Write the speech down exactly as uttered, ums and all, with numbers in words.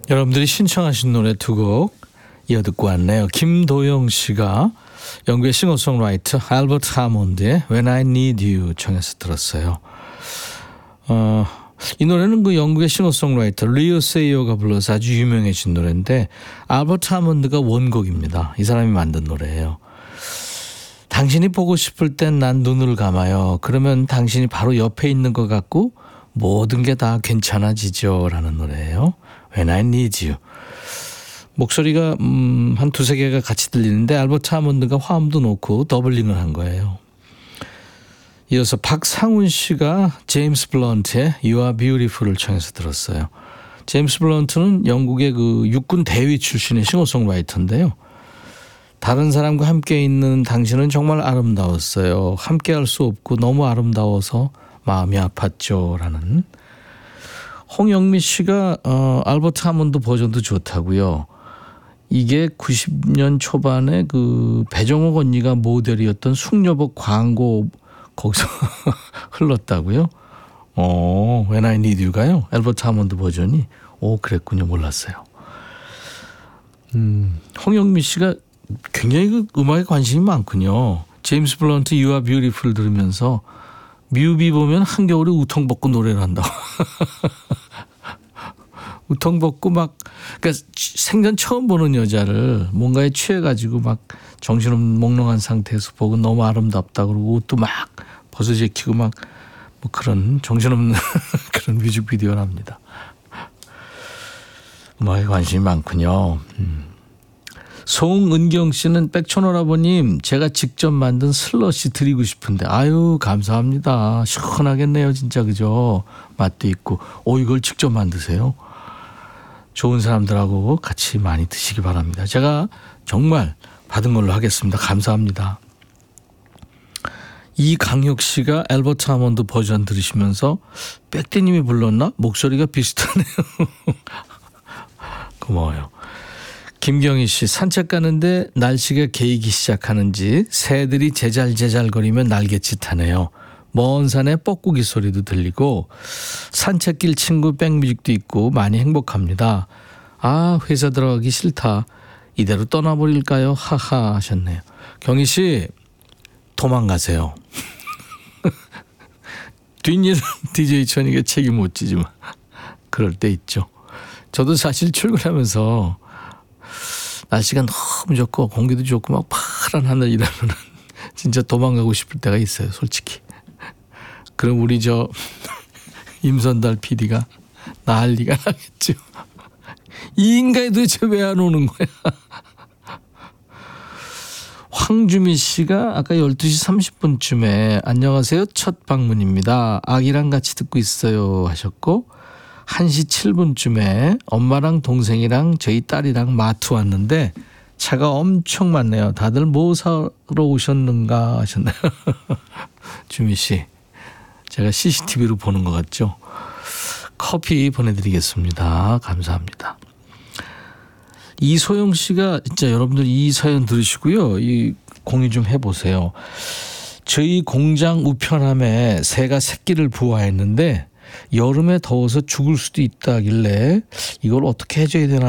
여러분들이 신청하신 노래 두 곡 이어 듣고 왔네요. 김도영 씨가 영국의 싱어송라이터 알버트 하몬드의 When I Need You 청해서 들었어요. 어, 이 노래는 그 영국의 싱어송라이터 리오 세이어가 불러서 아주 유명해진 노래인데 알버트 하몬드가 원곡입니다. 이 사람이 만든 노래예요. 당신이 보고 싶을 땐 난 눈을 감아요. 그러면 당신이 바로 옆에 있는 것 같고 모든 게 다 괜찮아지죠 라는 노래예요. When I Need You. 목소리가 음, 한 두세 개가 같이 들리는데 알버트 하몬드가 화음도 놓고 더블링을 한 거예요. 이어서 박상훈 씨가 제임스 블런트의 You Are Beautiful을 청해서 들었어요. 제임스 블런트는 영국의 그 육군 대위 출신의 싱어송라이터인데요. 다른 사람과 함께 있는 당신은 정말 아름다웠어요. 함께 할 수 없고 너무 아름다워서 마음이 아팠죠 라는. 홍영미 씨가 어, 알버트 하몬드 버전도 좋다고요. 이게 구십 년 초반에 그 배정옥 언니가 모델이었던 숙녀복 광고 거기서 흘렀다고요. 어, When I Need You가요. 알버트 하몬드 버전이. 오, 그랬군요. 몰랐어요. 음, 홍영미 씨가 굉장히 그 음악에 관심이 많군요. 제임스 블런트 You Are Beautiful 들으면서 뮤비 보면 한겨울에 우통 벗고 노래를 한다고. 우통 벗고 막 그러니까 생전 처음 보는 여자를 뭔가에 취해가지고 막 정신없는 몽롱한 상태에서 보고 너무 아름답다 그러고 옷도 막 벗어제키고 막 뭐 그런 정신없는 그런 뮤직비디오랍니다. 음악에 관심이 많군요. 음. 송은경 씨는 백촌오라버님 제가 직접 만든 슬러시 드리고 싶은데 아유 감사합니다. 시원하겠네요 진짜 그죠. 맛도 있고 오 이걸 직접 만드세요. 좋은 사람들하고 같이 많이 드시기 바랍니다. 제가 정말 받은 걸로 하겠습니다. 감사합니다. 이강혁 씨가 알버트 하몬드 버전 들으시면서 백디님이 불렀나? 목소리가 비슷하네요. 고마워요. 김경희 씨 산책 가는데 날씨가 개이기 시작하는지 새들이 제잘제잘거리며 날갯짓하네요. 먼 산에 뻐꾸기 소리도 들리고 산책길 친구 백뮤직도 있고 많이 행복합니다. 아 회사 들어가기 싫다. 이대로 떠나버릴까요? 하하 하셨네요. 경희 씨 도망가세요. 뒷일은 디제이 천이가 책임 못 지지만 그럴 때 있죠. 저도 사실 출근하면서 날씨가 너무 좋고 공기도 좋고 막 파란 하늘 이러면 진짜 도망가고 싶을 때가 있어요. 솔직히. 그럼 우리 저 임선달 피디가 난리가 나겠죠. 이 인간이 도대체 왜 안 오는 거야. 황주미 씨가 아까 열두 시 삼십 분쯤에 안녕하세요 첫 방문입니다. 아기랑 같이 듣고 있어요 하셨고 한 시 칠 분쯤에 엄마랑 동생이랑 저희 딸이랑 마트 왔는데 차가 엄청 많네요. 다들 뭐 사러 오셨는가 하셨나요. 주미 씨 제가 씨씨티비로 보는 것 같죠. 커피 보내드리겠습니다. 감사합니다. 이소영 씨가 진짜 여러분들 이 사연 들으시고요. 이 공유 좀 해보세요. 저희 공장 우편함에 새가 새끼를 부화했는데 여름에 더워서 죽을 수도 있다길래 이걸 어떻게 해줘야 되나